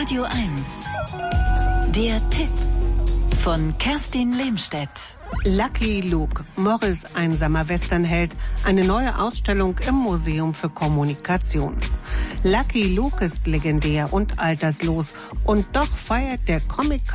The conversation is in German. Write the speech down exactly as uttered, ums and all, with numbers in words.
Radio eins. Der Tipp von Kerstin Lehmstedt. Lucky Luke, Morris' einsamer Westernheld, eine neue Ausstellung im Museum für Kommunikation. Lucky Luke ist legendär und alterslos und doch feiert der Comic